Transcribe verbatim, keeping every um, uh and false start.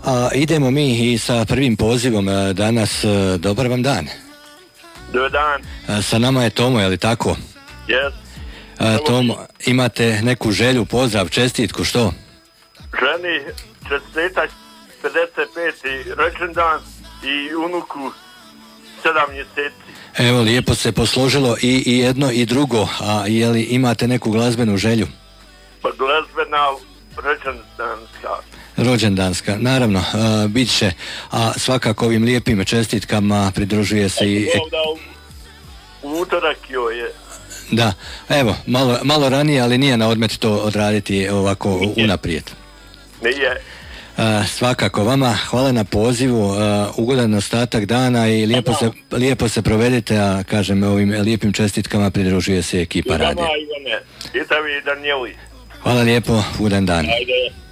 a idemo mi i sa prvim pozivom danas. Dobar vam dan. Dobar dan. Sa nama je Tomo, je li tako? Yes. Tomo, imate neku želju, pozdrav, čestitku, što? Ženi čestitak pedeset peti rođendan i unuku sedam mjeseci. Evo, lijepo se posložilo i, i jedno i drugo, a je li imate neku glazbenu želju? Pa glazbena rođendanska. Rođendanska, naravno, a, bit će, a svakako ovim lijepim čestitkama pridružuje se i... U utorak joj je. Da, evo, malo, malo ranije, ali nije na odmet to odraditi ovako nije. Unaprijed. Nije. A, svakako vama, hvala na pozivu, a, ugodan ostatak dana i lijepo se, lijepo se provedite, a kažem, ovim lijepim čestitkama pridružuje se ekipa radija. I tebi i Danijeli. Hvala lijepo, ugodan dan. Ajde.